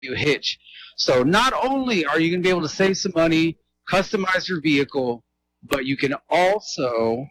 you hitch. So not only are you going to be able to save some money, customize your vehicle, but you can also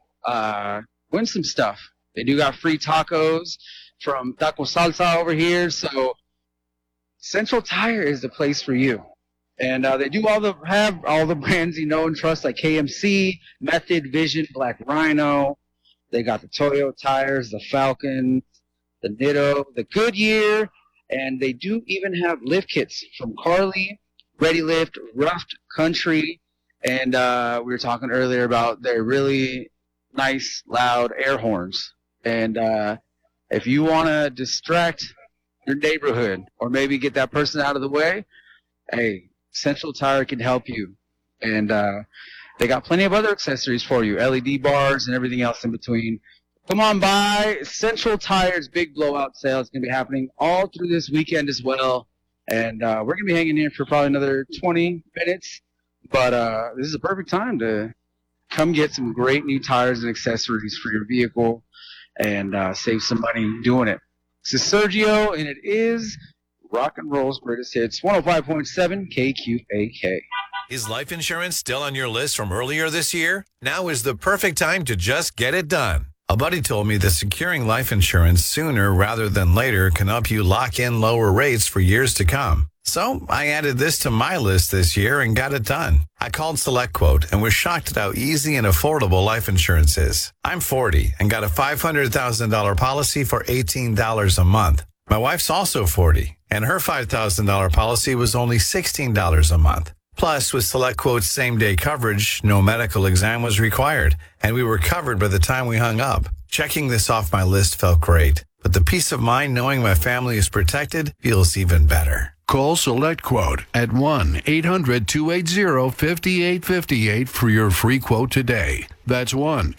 win some stuff. They do got free tacos from Taco Salsa over here. So Central Tire is the place for you. And they do have all the brands you know and trust, like KMC, Method, Vision, Black Rhino. They got the Toyo tires, the Falcon, the Nitto, the Goodyear, and they do even have lift kits from Carly, Ready Lift, Roughed Country, and we were talking earlier about their really nice, loud air horns. And if you want to distract your neighborhood or maybe get that person out of the way, hey, Central Tire can help you. And they got plenty of other accessories for you, LED bars and everything else in between. Come on by. Central Tire's big blowout sale is going to be happening all through this weekend as well. And we're going to be hanging here for probably another 20 minutes. But this is a perfect time to come get some great new tires and accessories for your vehicle and save some money doing it. This is Sergio, and it is Rock and Roll's Greatest Hits, 105.7 KQAK. Is life insurance still on your list from earlier this year? Now is the perfect time to just get it done. A buddy told me that securing life insurance sooner rather than later can help you lock in lower rates for years to come. So I added this to my list this year and got it done. I called SelectQuote and was shocked at how easy and affordable life insurance is. I'm 40 and got a $500,000 policy for $18 a month. My wife's also 40, and her $5,000 policy was only $16 a month. Plus, with SelectQuote's same-day coverage, no medical exam was required, and we were covered by the time we hung up. Checking this off my list felt great, but the peace of mind knowing my family is protected feels even better. Call SelectQuote at 1-800-280-5858 for your free quote today. That's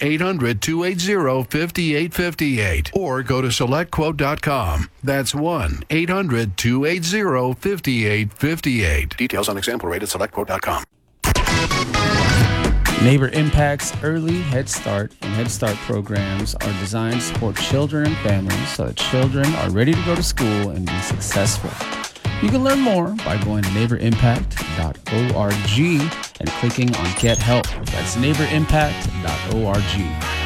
1-800-280-5858. Or go to SelectQuote.com. That's 1-800-280-5858. Details on example rate at SelectQuote.com. Neighbor Impact's Early Head Start and Head Start programs are designed to support children and families so that children are ready to go to school and be successful. You can learn more by going to neighborimpact.org and clicking on Get Help. That's neighborimpact.org.